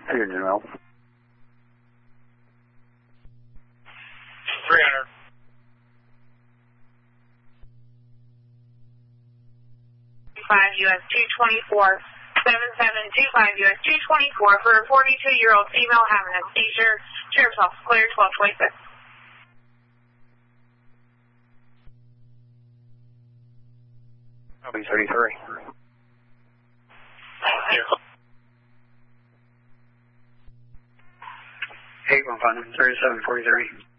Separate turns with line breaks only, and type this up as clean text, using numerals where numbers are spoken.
Here, Janelle.
300.
US 224, 7725 US 224 for a 42-year-old female having a seizure. Sheriff's Office clear, 1226.
33.
Thank you.
815, 3743.